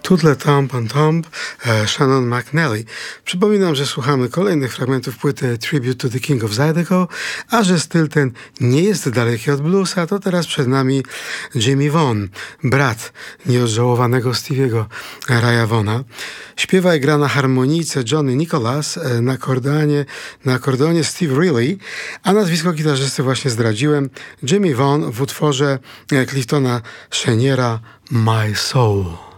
Tootle Thump and Thump, Shannon McNally. Przypominam, że słuchamy kolejnych fragmentów płyty Tribute to the King of Zydeco, a że styl ten nie jest daleki od bluesa, to teraz przed nami Jimmy Vaughan, brat nieodżałowanego Stevie'ego Raya Vaughana. Śpiewa i gra na harmonijce Johnny Nicholas, na akordeonie Steve Riley, a nazwisko gitarzysty właśnie zdradziłem. Jimmy Vaughan w utworze Cliftona Cheniera My Soul.